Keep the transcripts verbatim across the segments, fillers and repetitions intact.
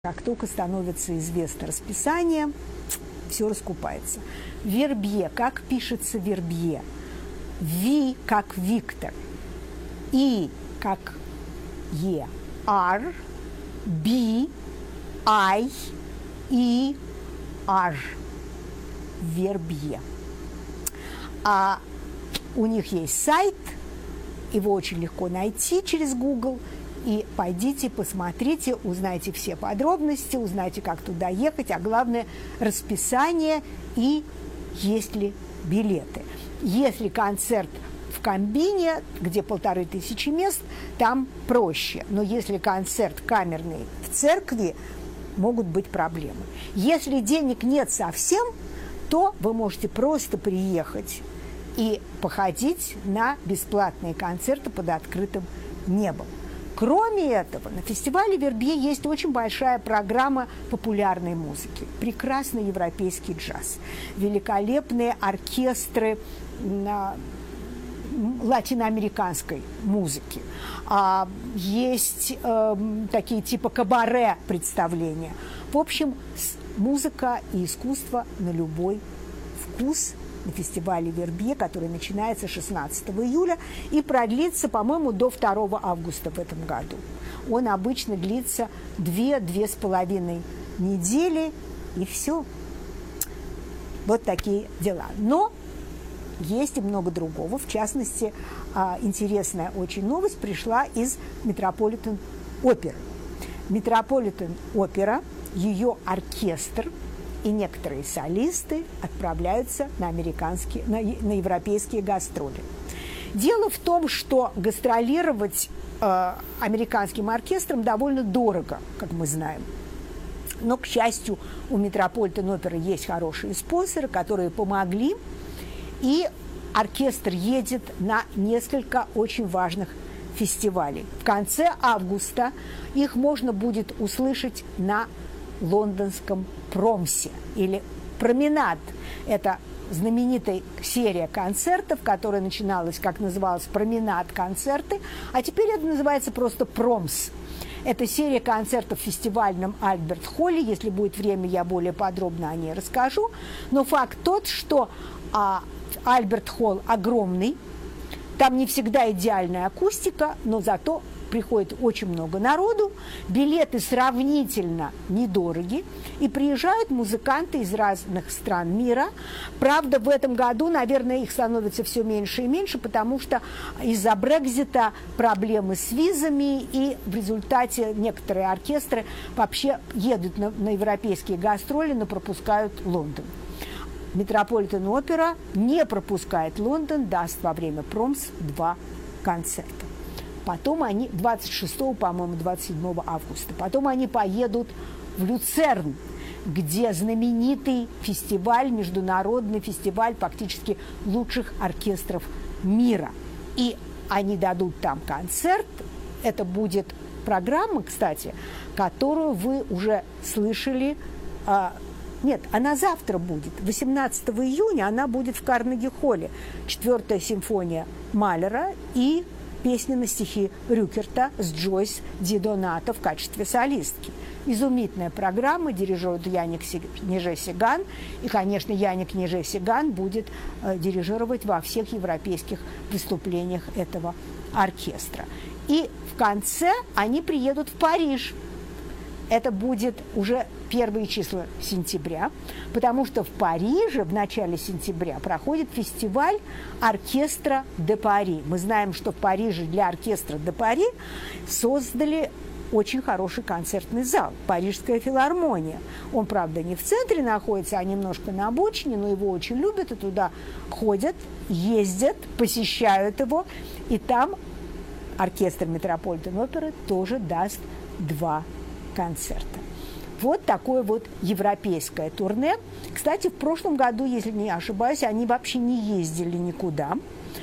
Как только становится известно расписание, все раскупается. Вербье. Как пишется Вербье? Ви как Виктор. И как Е. Ар. Би. Ай. И. Ар. Вербье. А у них есть сайт, его очень легко найти через Google. И пойдите, посмотрите, узнайте все подробности, узнайте, как туда ехать, а главное, расписание и есть ли билеты. Если концерт в Камбине, где полторы тысячи мест, там проще. Но если концерт камерный в церкви, могут быть проблемы. Если денег нет совсем, то вы можете просто приехать и походить на бесплатные концерты под открытым небом. Кроме этого, на фестивале Вербье есть очень большая программа популярной музыки. Прекрасный европейский джаз, великолепные оркестры латиноамериканской музыки. А, есть э, такие типа кабаре представления. В общем, музыка и искусство на любой вкус на фестивале Вербье, который начинается шестнадцатого июля и продлится, по-моему, до второго августа в этом году. Он обычно длится две-две с половиной недели, и все. Вот такие дела. Но есть и много другого. В частности, интересная очень новость пришла из Метрополитен-оперы. Метрополитен-опера, ее оркестр и некоторые солисты отправляются на американские, на, на европейские гастроли. Дело в том, что гастролировать э, американским оркестром довольно дорого, как мы знаем. Но, к счастью, у Метрополитен-оперы есть хорошие спонсоры, которые помогли, и оркестр едет на несколько очень важных фестивалей. В конце августа их можно будет услышать на лондонском Промсе или Променад. Это знаменитая серия концертов, которая начиналась, как называлась, Променад-концерты, а теперь это называется просто Промс. Это серия концертов в фестивальном Альберт-холле. Если будет время, я более подробно о ней расскажу. Но факт тот, что а, Альберт-холл огромный, там не всегда идеальная акустика, но зато приходит очень много народу, билеты сравнительно недороги, и приезжают музыканты из разных стран мира. Правда, в этом году, наверное, их становится все меньше и меньше, потому что из-за Брексита проблемы с визами, и в результате некоторые оркестры вообще едут на, на европейские гастроли, но пропускают Лондон. Метрополитен-опера не пропускает Лондон, даст во время Промс два концерта. Потом они, двадцать шестого, по-моему, двадцать седьмого августа, потом они поедут в Люцерн, где знаменитый фестиваль, международный фестиваль фактически лучших оркестров мира. И они дадут там концерт. Это будет программа, кстати, которую вы уже слышали. А, нет, она завтра будет. восемнадцатого июня она будет в Карнеги-холле. Четвертая симфония Малера и песни на стихи Рюкерта с Джойс Ди Донато в качестве солистки. Изумительная программа, дирижирует Яник Неже-Сиган. И, конечно, Яник Неже-Сиган будет э, дирижировать во всех европейских выступлениях этого оркестра. И в конце они приедут в Париж. Это будет уже первые числа сентября, потому что в Париже в начале сентября проходит фестиваль оркестра де Пари. Мы знаем, что в Париже для оркестра де Пари создали очень хороший концертный зал, Парижская филармония. Он, правда, не в центре находится, а немножко на обочине, но его очень любят, и туда ходят, ездят, посещают его, и там оркестр Метрополитен-оперы тоже даст два концерта. Вот такое вот европейское турне. Кстати, в прошлом году, если не ошибаюсь, они вообще не ездили никуда.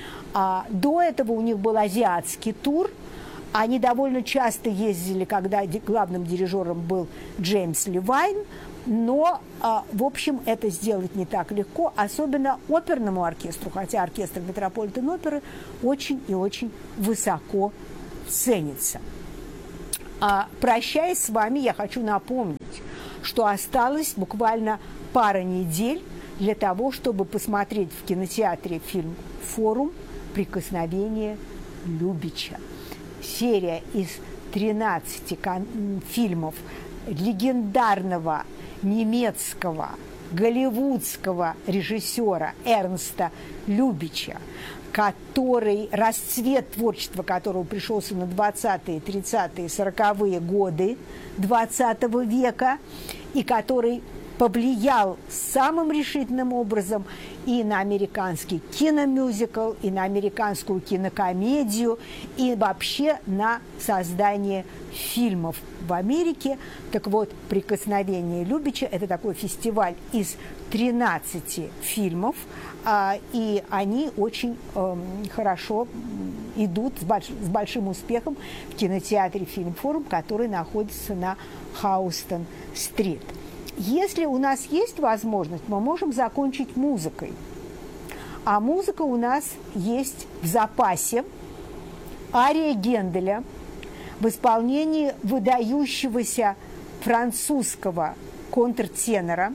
А до этого у них был азиатский тур. Они довольно часто ездили, когда главным дирижером был Джеймс Левайн, но, а, в общем, это сделать не так легко, особенно оперному оркестру, хотя оркестр Метрополитен-оперы очень и очень высоко ценится. А, прощаясь с вами, я хочу напомнить, что осталось буквально пара недель для того, чтобы посмотреть в кинотеатре фильм «Форум. Прикосновение Любича». Серия из тринадцати фильмов легендарного немецкого голливудского режиссера Эрнста Любича, который, расцвет творчества которого пришелся на двадцатые, тридцатые, сороковые годы двадцатого века, и который повлиял самым решительным образом и на американский киномюзикл, и на американскую кинокомедию, и вообще на создание фильмов в Америке. Так вот, «Прикосновение Любича» – это такой фестиваль из тринадцати фильмов, и они очень хорошо идут с большим успехом в кинотеатре «Фильм Форум», который находится на Хаустон-стрит. Если у нас есть возможность, мы можем закончить музыкой. А музыка у нас есть в запасе. Ария Генделя в исполнении выдающегося французского контртенора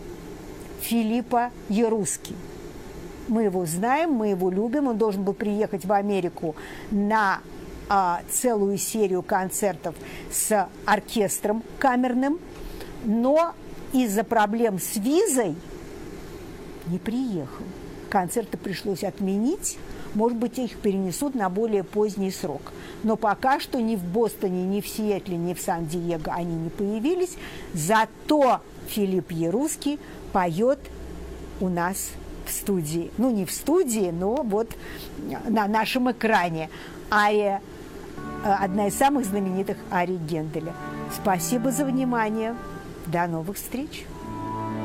Филиппа Яруски. Мы его знаем, мы его любим. Он должен был приехать в Америку на а, целую серию концертов с оркестром камерным, но из-за проблем с визой не приехал. Концерты пришлось отменить. Может быть, их перенесут на более поздний срок. Но пока что ни в Бостоне, ни в Сиэтле, ни в Сан-Диего они не появились. Зато Филипп Яруски поет у нас в студии. Ну, не в студии, но вот на нашем экране. Ария, одна из самых знаменитых арий Генделя. Спасибо за внимание. До новых встреч!